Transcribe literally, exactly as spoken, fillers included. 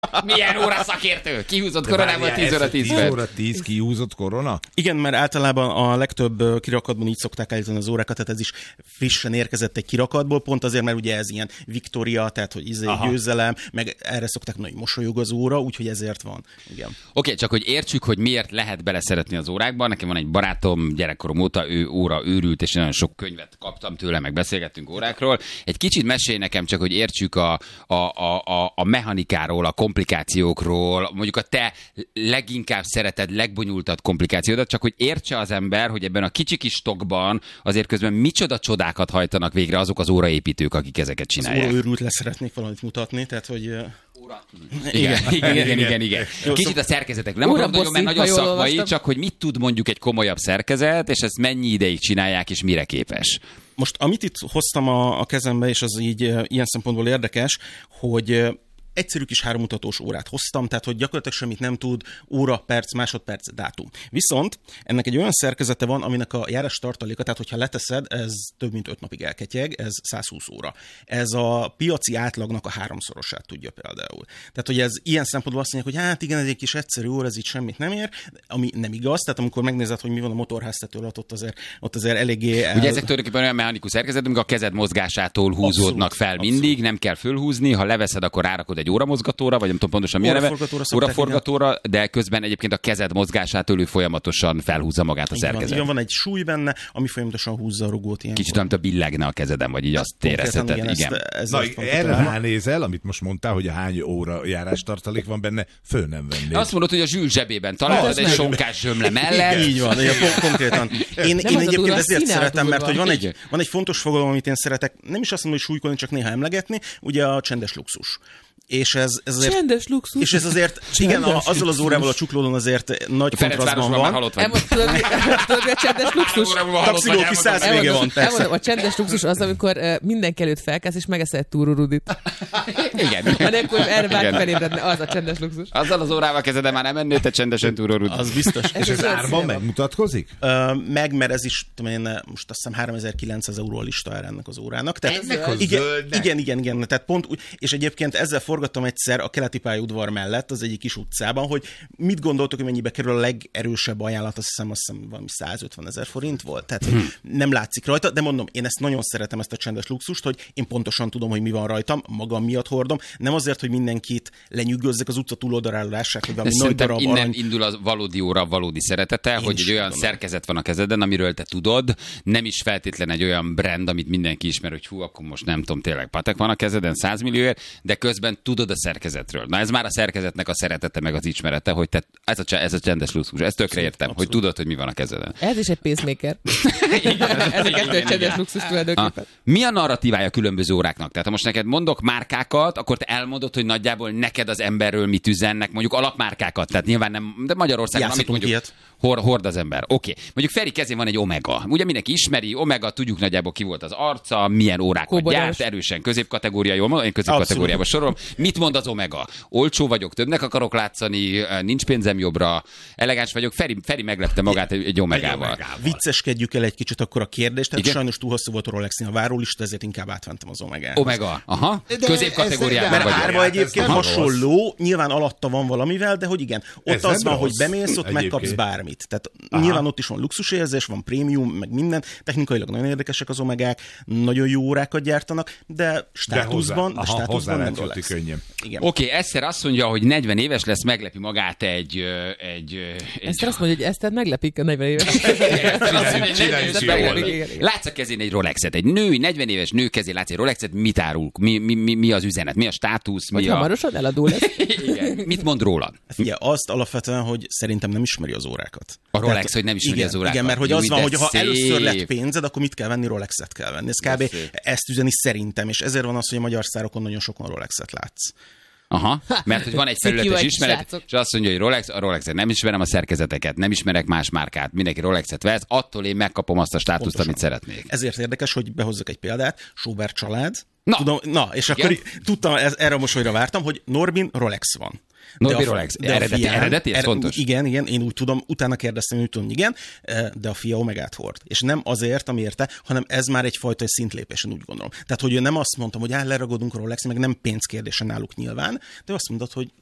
Milyen óra szakértő? Kihúzott koronával tíz óra tíz tíz óra tíz kihúzott korona? Igen, mert általában a legtöbb kirakatban így szokták állítani az órákat, tehát ez is frissen érkezett egy kirakatból, pont azért, mert ugye ez ilyen Victoria, tehát hogy izé győzelem, meg erre szokták mondani, hogy mosolyog az óra, úgyhogy ezért van. Igen. Oké, okay, csak hogy értsük, hogy miért lehet beleszeretni az órákban. Nekem van egy barátom, gyerekkorom óta, ő óra őrült, és nagyon sok könyvet kaptam tőle, meg beszélgettünk órákról. Egy kicsit mesélj nekem csak, hogy értsük a, a, a, a mechanikáról, a komplikációkról, mondjuk a te leginkább szereted, legbonyolultabb komplikációdat, csak hogy értse az ember, hogy ebben a kicsi kis stokban azért közben micsoda csodákat hajtanak végre azok az óraépítők, akik ezeket csinálják. Az óra őrült, lesz szeretnék valamit mutatni, tehát hogy... Óra. Igen, igen, igen, igen, igen. Kicsit a szerkezetek. Nem akarom nagyon, mert nagyon szakmai, olvastam. Csak hogy mit tud mondjuk egy komolyabb szerkezet, és ezt mennyi ideig csinálják, és mire képes. Most amit itt hoztam a, a kezembe, és az így ilyen szempontból érdekes, hogy egyszerű kis hárommutatós órát hoztam, tehát hogy gyakorlatilag semmit nem tud, óra, perc, másodperc, dátum. Viszont ennek egy olyan szerkezete van, aminek a járás tartaléka, tehát hogyha leteszed, ez több mint öt napig elketyeg, ez száz húsz óra. Ez a piaci átlagnak a háromszorosát tudja például. Tehát, hogy ez ilyen szempontból azt mondják, hogy hát igen, ez egy kis egyszerű óra, ez így semmit nem ér, ami nem igaz, tehát amikor megnézed, hogy mi van a motorháztető alatt, ott azért, ott azért eléggé... El... Ugye ezek tulajdonképpen olyan mechanikus szerkezet, amikor a kezed mozgásától húzódnak abszolút, fel mindig, abszolút. Nem kell fölhúzni, ha leveszed, akkor rárakod egy óramozgatóra, vagy nem tudom pontosan mi a neve, óraforgatóra, de közben egyébként a kezed mozgásától ő folyamatosan felhúzza magát a szerkezet. Igen, van egy súly benne, ami folyamatosan húzza a rugót. Ilyenkor. Kicsit olyan, mint a billegne a kezeden, vagy így azt érezheted. Igen. igen. Ezt, ezt Na, erre ránézel, amit most mondtál, hogy a hány óra járás tartalék van benne, föl nem vennéd. Azt mondod, hogy a zsűl zsebében találod egy sonkás zsömle mellett. Így van, konkrétan. Én, én egyébként ezért szeretem, mert hogy van egy, van egy fontos fogalom, amit én szeretek, nem is azt mondom, hogy súlykolni, csak néha emlegetni, ugye a csendes luxus. És ez, ez azért, csendes luxus. És ez azért, csendes igen, a, azzal az órával a csuklódon azért nagy kontrasztban van. Tudod, mi a csendes luxus? Taxigóki száz vége van, persze. Elmondom, a csendes luxus az, amikor uh, mindenki előtt felkelsz, és megeszed egy túrórudit. Igen. Anélkül erre bármi felébredne, az a csendes luxus. Azzal az órával kezedben már nem mennél, te csendesen túrórudit. Az biztos. És ez árban megmutatkozik? Uh, meg, mert ez is, tudom én, most azt hiszem háromezer-kilencszáz euró a listájára ennek az órának. Tehát, igen, igen, igen, igen, tehát pont úgy, és egyébként ezzel forgattam egyszer a keleti pályaudvar mellett, az egyik kis utcában, hogy mit gondoltok, hogy mennyibe kerül a legerősebb ajánlat, azt hiszem, azt hiszem valami százötven ezer forint volt, tehát hmm. nem látszik rajta, de mondom, én ezt nagyon szeretem, ezt a csendes luxust, hogy én pontosan tudom, hogy mi van rajtam, magam miatt hordom, nem azért, hogy mindenkit lenyűgözzek az utca túloldalára lássák, hogy valami nagy darab innen arany... indul a valódi óra, valódi szeretete, én hogy egy olyan tudom. Szerkezet van a kezeden, amiről te tudod, nem is feltétlen egy olyan brand, amit mindenki ismer, hogy hú, akkor most nem tudom, tényleg Patek van a kezeden száz millióért, de közben tudod a szerkezetről. Na ez már a szerkezetnek a szeretete, meg az ismerete, hogy te, ez, a, ez a csendes luxus, ezt tökre értem, abszolút. Hogy tudod, hogy mi van a kezeden. Ez is egy pacemaker. Ez a kettő csendes luxus tulajdonképpen. Mi a narratívája különböző óráknak? Tehát ha most neked mondok márkákat, akkor te elmondod, hogy nagyjából neked az emberről mit üzennek, mondjuk alapmárkákat, tehát nyilván nem, de Magyarországon, amit mondjuk hord, hord az ember. Oké. Okay. Mondjuk Feri kezén van egy Omega. Ugye mindenki ismeri, Omega, tudjuk nagyjából ki volt az arca, milyen órákat Kóborás. Gyárt, erősen középkategória, jól mondom, én középkategóriába sorolom. Mit mond az Omega? Olcsó vagyok, többnek akarok látszani, nincs pénzem jobbra, elegáns vagyok. Feri, Feri meglepte magát egy, egy Omegával. Vicceskedjük el egy kicsit akkor a kérdést, tehát igen? Sajnos túl hosszú volt a Rolexnél a várólista, ezért inkább átmentem az Omegát. Omega, aha. Középkategóriában vagy. Árba egyébként hasonló, nyilván alatta van valamivel, de hogy igen, ott ez az van, hogy bemész, ott megkapsz bármit. Tehát aha. Nyilván ott is van luxusérzés, van prémium, meg minden. Technikailag nagyon érdekesek az Omegák, nagyon jó órákat gyártanak, de státuszban, de státuszban nem Rolex. Oké, okay, Eszter azt mondja, hogy negyven éves lesz, meglepi magát egy... egy, egy... Eszter azt mondja, hogy Eszter meglepik a negyven éves. Látsz a kezén egy Rolexet, egy nő, negyven éves nő kezén látsz egy Rolexet, mit árul? Mi, mi, mi, mi az üzenet? Mi a státusz? Mi hogy a... hamarosan eladó lesz. Igen. Mit mond róla? Figyelj, azt alapvetően, hogy szerintem nem ismeri az órákat. A Rolex, tehát, hogy nem ismeri igen, az órákat. Igen, mert hogy az van, hogy ha először lett pénzed, akkor mit kell venni? Rolexet kell venni. Ez kb. Ezt üzeni szerintem, és ezért van az, hogy a magyar sztárokon nagyon sokan Rolexet látsz. Aha, mert hogy van egy felületes ismeret, és azt mondja, hogy Rolex, a Rolexet nem ismerem a szerkezeteket, nem ismerek más márkát, mindenki Rolexet vesz, attól én megkapom azt a státuszt, pontosan. Amit szeretnék. Ezért érdekes, hogy behozzak egy példát, Sobert család. Na, Tudom, na és akkor igen? Tudtam, ez, erre a mosolyra vártam, hogy Norbin Rolex van. Norbi Rolex, de eredeti, fián, eredeti, ez er, fontos. Igen, igen, én úgy tudom, utána kérdeztem, úgy tudom, igen, de a fia Omegát hord. És nem azért, amiért te, hanem ez már egyfajta szintlépésen, úgy gondolom. Tehát, hogy ő nem azt mondtam, hogy áll, leragadunk a Rolex, meg nem pénzkérdésen náluk nyilván, de azt mondod, hogy